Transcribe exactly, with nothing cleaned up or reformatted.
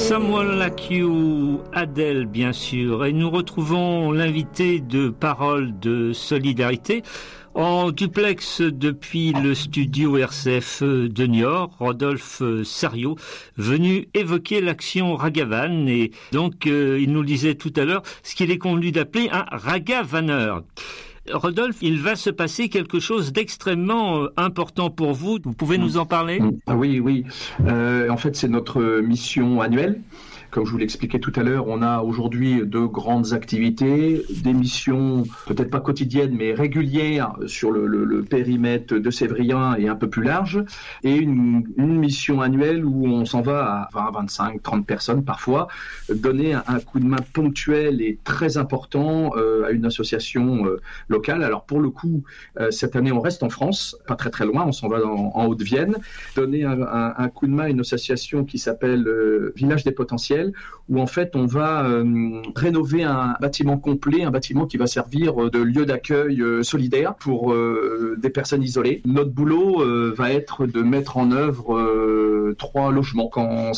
Someone Like You, Adele bien sûr, et nous retrouvons l'invité de Parole de Solidarité en duplex depuis le studio R C F de Niort, Rodolphe Sariot, venu évoquer l'action Ragavan, et donc euh, il nous le disait tout à l'heure, ce qu'il est convenu d'appeler un Ragavaneur. Rodolphe, il va se passer quelque chose d'extrêmement important pour vous. Vous pouvez nous en parler ? Oui, oui. Euh, en fait, c'est notre mission annuelle. Comme je vous l'expliquais tout à l'heure, on a aujourd'hui deux grandes activités, des missions peut-être pas quotidiennes mais régulières sur le, le, le périmètre de Sévrien et un peu plus large, et une, une mission annuelle où on s'en va à vingt, vingt-cinq, trente personnes parfois, donner un, un coup de main ponctuel et très important euh, à une association euh, locale. Alors pour le coup, euh, cette année on reste en France, pas très très loin, on s'en va en, en Haute-Vienne, donner un, un, un coup de main à une association qui s'appelle euh, Village des Potentiels, où en fait on va euh, rénover un bâtiment complet, un bâtiment qui va servir de lieu d'accueil euh, solidaire pour euh, des personnes isolées. Notre boulot euh, va être de mettre en œuvre euh, trois logements. Quand